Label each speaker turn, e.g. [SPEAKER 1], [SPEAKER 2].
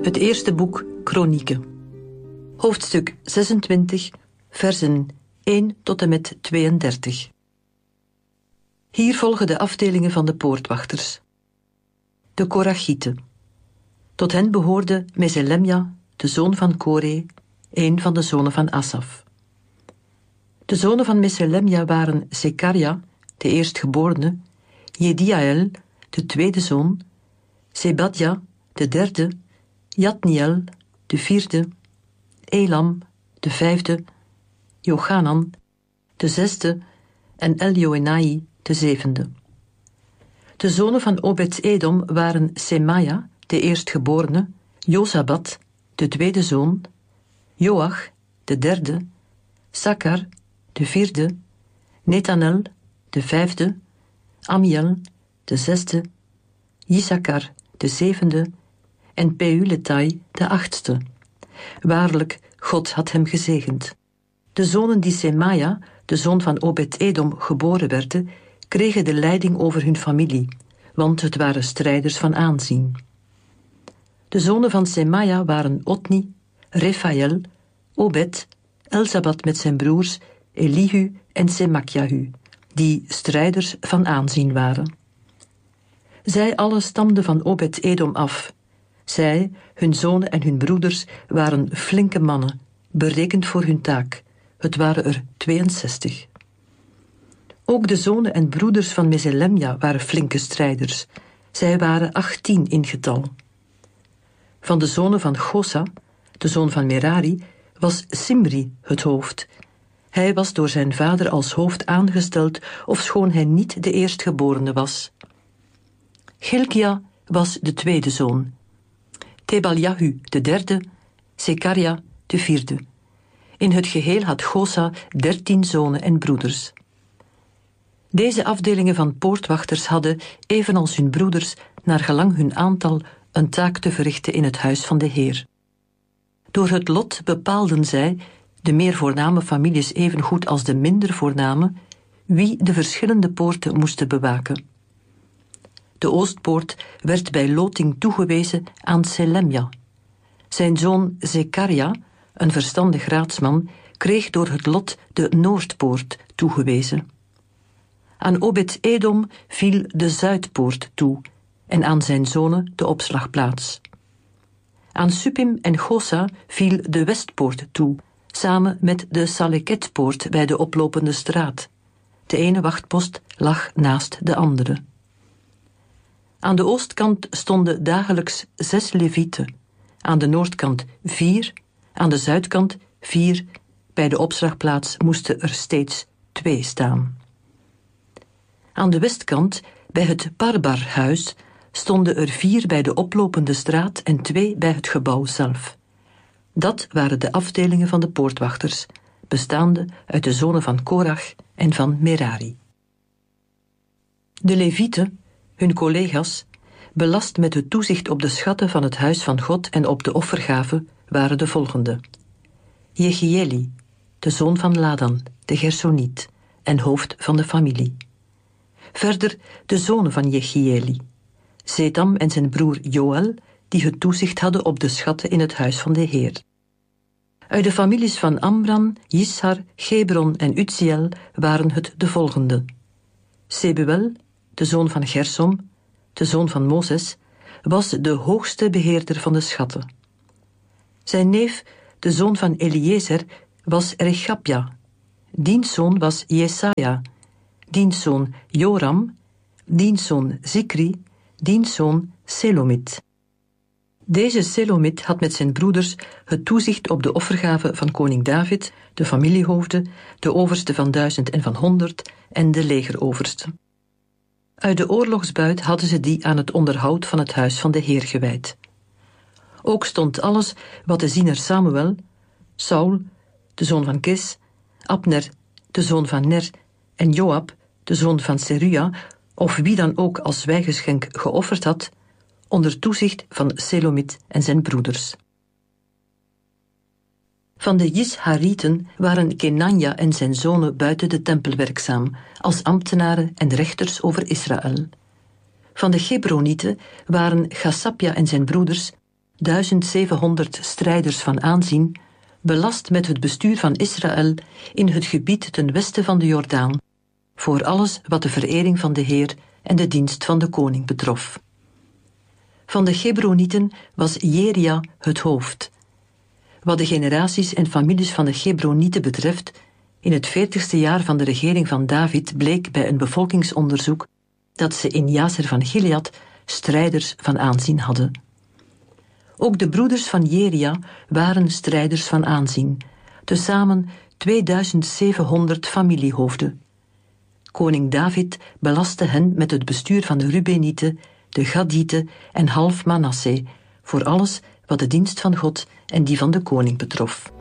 [SPEAKER 1] Het eerste boek Kronieken. Hoofdstuk 26, versen 1 tot en met 32. Hier volgen de afdelingen van de poortwachters. De Korachieten. Tot hen behoorde Meselemja, de zoon van Kore, een van de zonen van Asaf. De zonen van Meselemja waren Sekaria, de eerstgeborene, Jediael, de tweede zoon, Zebadja, de derde, Jatniel, de vierde, Elam, de vijfde, Jochanan, de zesde en Eljoenai, de zevende. De zonen van Obed-Edom waren Semaja, de eerstgeborene, Jozabad, de tweede zoon, Joach, de derde, Sakkar, de vierde, Netanel, de vijfde, Amiel, de zesde, Issachar, de zevende, en Peuletai, de achtste. Waarlijk, God had hem gezegend. De zonen die Semaja, de zoon van Obed-Edom, geboren werden, kregen de leiding over hun familie, want het waren strijders van aanzien. De zonen van Semaja waren Otni, Refael, Obed, Elzabad met zijn broers, Elihu en Semakjahu, die strijders van aanzien waren. Zij allen stamden van Obed-Edom af. Zij, hun zonen en hun broeders, waren flinke mannen, berekend voor hun taak. Het waren er 62. Ook de zonen en broeders van Meselemja waren flinke strijders. Zij waren 18 in getal. Van de zonen van Gosa, de zoon van Merari, was Simri het hoofd. Hij was door zijn vader als hoofd aangesteld, ofschoon hij niet de eerstgeborene was. Hilkia was de tweede zoon, Tebaljahu de derde, Sekaria de vierde. In het geheel had Gosa 13 zonen en broeders. Deze afdelingen van poortwachters hadden, evenals hun broeders, naar gelang hun aantal, een taak te verrichten in het huis van de Heer. Door het lot bepaalden zij, de meer voorname families evengoed als de minder voorname, wie de verschillende poorten moesten bewaken. De oostpoort werd bij loting toegewezen aan Selemja. Zijn zoon Zekaria, een verstandig raadsman, kreeg door het lot de noordpoort toegewezen. Aan Obed-Edom viel de zuidpoort toe en aan zijn zonen de opslagplaats. Aan Suppim en Gosa viel de westpoort toe, samen met de Saleketpoort bij de oplopende straat. De ene wachtpost lag naast de andere. Aan de oostkant stonden dagelijks 6 levieten, aan de noordkant 4, aan de zuidkant 4, bij de opslagplaats moesten er steeds 2 staan. Aan de westkant, bij het Parbarhuis, stonden er 4 bij de oplopende straat en 2 bij het gebouw zelf. Dat waren de afdelingen van de poortwachters, bestaande uit de zonen van Korach en van Merari. De levieten, hun collega's, belast met het toezicht op de schatten van het huis van God en op de offergave, waren de volgende: Jechieli, de zoon van Ladan, de Gersoniet, en hoofd van de familie. Verder de zonen van Jechieli, Zetam en zijn broer Joël, die het toezicht hadden op de schatten in het huis van de Heer. Uit de families van Amram, Jishar, Gebron en Utziel waren het de volgende: Sebuel, de zoon van Gersom, de zoon van Mozes, was de hoogste beheerder van de schatten. Zijn neef, de zoon van Eliezer, was Rechapja. Diens zoon was Jesaja, diens zoon Joram, diens zoon Zikri, diens zoon Selomit. Deze Selomit had met zijn broeders het toezicht op de offergave van koning David, de familiehoofden, de overste van 1000 en van 100 en de legeroverste. Uit de oorlogsbuit hadden ze die aan het onderhoud van het huis van de Heer gewijd. Ook stond alles wat de ziener Samuel, Saul, de zoon van Kis, Abner, de zoon van Ner, en Joab, de zoon van Seruja, of wie dan ook als wijgeschenk geofferd had, onder toezicht van Selomit en zijn broeders. Van de Jisharieten waren Kenanja en zijn zonen buiten de tempel werkzaam, als ambtenaren en rechters over Israël. Van de Gebronieten waren Gassapja en zijn broeders, 1700 strijders van aanzien, belast met het bestuur van Israël in het gebied ten westen van de Jordaan, voor alles wat de verering van de Heer en de dienst van de koning betrof. Van de Chebronieten was Jeria het hoofd. Wat de generaties en families van de Chebronieten betreft, in het 40ste jaar van de regering van David bleek bij een bevolkingsonderzoek dat ze in Jazer van Gilead strijders van aanzien hadden. Ook de broeders van Jeria waren strijders van aanzien, tezamen 2700 familiehoofden. Koning David belastte hen met het bestuur van de Rubenieten, de Gadieten en half Manasse, voor alles wat de dienst van God en die van de koning betrof.